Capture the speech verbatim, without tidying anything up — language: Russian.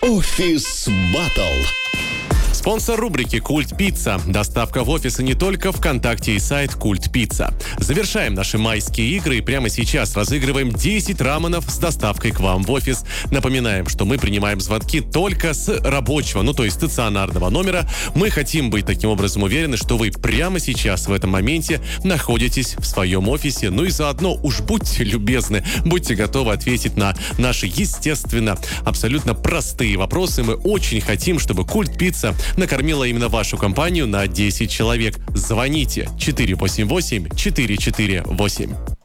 Офис Баттл. Спонсор рубрики «Культ Пицца». Доставка в офис и не только, ВКонтакте и сайт «Культ Пицца». Завершаем наши майские игры и прямо сейчас разыгрываем десять раменов с доставкой к вам в офис. Напоминаем, что мы принимаем звонки только с рабочего, ну то есть стационарного номера. Мы хотим быть таким образом уверены, что вы прямо сейчас в этом моменте находитесь в своем офисе. Ну и заодно уж будьте любезны, будьте готовы ответить на наши, естественно, абсолютно простые вопросы. Мы очень хотим, чтобы «Культ Пицца» накормила именно вашу компанию на десять человек. Звоните четыре восемь восемь четыре четыре восемь.